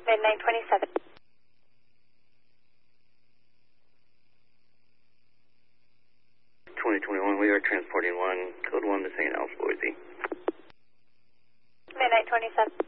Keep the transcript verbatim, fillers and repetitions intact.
Midnight twenty-seven. twenty twenty-one, we are transporting one, code one to Saint Al's, Boise. Midnight twenty-seven.